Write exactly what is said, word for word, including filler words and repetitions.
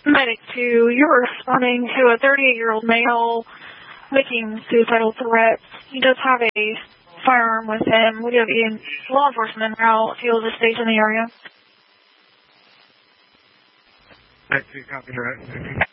Medic two, you're responding to a thirty-eight-year-old male making suicidal threats. He does have a firearm with him. We have a law enforcement route. He was staged in the area. Medic two, copy, direct.